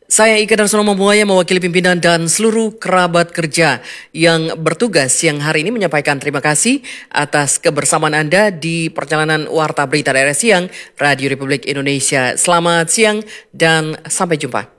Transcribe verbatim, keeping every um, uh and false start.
Saya Ika Darsono Membuaya mewakili pimpinan dan seluruh kerabat kerja yang bertugas siang hari ini menyampaikan terima kasih atas kebersamaan Anda di perjalanan Warta Berita Daerah Siang Radio Republik Indonesia. Selamat siang dan sampai jumpa.